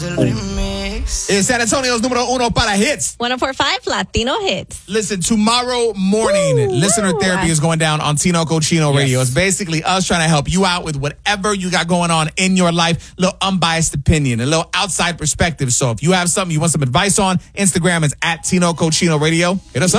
It's San Antonio's número uno para hits. 104.5 Latino Hits. Listen, tomorrow morning, listener therapy is going down on Tino Cochino Radio. Yes. It's basically us trying to help you out with whatever you got going on in your life. A little unbiased opinion, a little outside perspective. So if you have something you want some advice on, Instagram is at Tino Cochino Radio. Hit us up.